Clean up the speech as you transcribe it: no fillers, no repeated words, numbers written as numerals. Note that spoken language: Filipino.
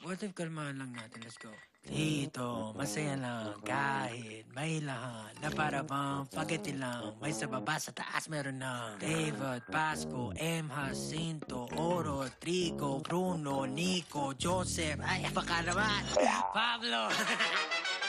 what if kalmahan lang natin? Let's go. Dito, masaya lang kahit may lahat na para bang spaghetti lang. May sa baba, sa taas meron na David, Pasco, M. Jacinto, Oro, Trigo, Bruno, Nico, Joseph, ay baka naman, Pablo.